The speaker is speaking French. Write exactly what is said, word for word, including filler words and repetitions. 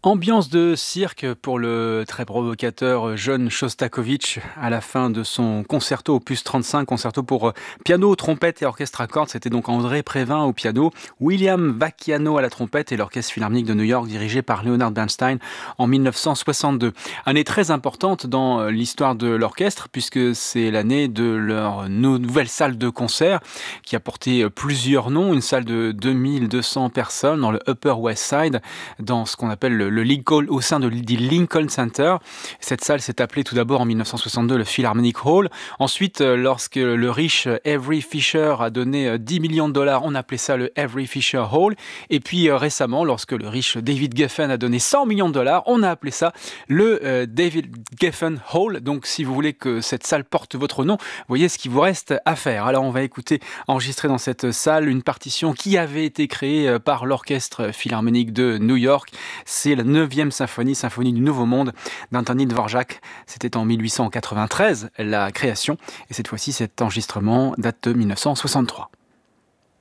Ambiance de cirque pour le très provocateur John Shostakovich à la fin de son concerto opus trente-cinq, concerto pour piano, trompette et orchestre à cordes. C'était donc André Prévin au piano, William Vacchiano à la trompette et l'Orchestre Philharmonique de New York dirigé par Leonard Bernstein en mille neuf cent soixante-deux. Année très importante dans l'histoire de l'orchestre puisque c'est l'année de leur nouvelle salle de concert qui a porté plusieurs noms, une salle de deux mille deux cents personnes dans le Upper West Side, dans ce qu'on appelle le le Lincoln, au sein de, du Lincoln Center. Cette salle s'est appelée tout d'abord en mille neuf cent soixante-deux le Philharmonic Hall. Ensuite, lorsque le riche Avery Fisher a donné dix millions de dollars, on appelait ça le Avery Fisher Hall. Et puis récemment, lorsque le riche David Geffen a donné cent millions de dollars, on a appelé ça le euh, David Geffen Hall. Donc si vous voulez que cette salle porte votre nom, voyez ce qu'il vous reste à faire. Alors on va écouter, enregistrer dans cette salle, une partition qui avait été créée par l'Orchestre Philharmonique de New York. C'est la neuvième symphonie, symphonie du Nouveau Monde d'Anthony Dvorak. C'était en mille huit cent quatre-vingt-treize la création et cette fois-ci cet enregistrement date de mille neuf cent soixante-trois.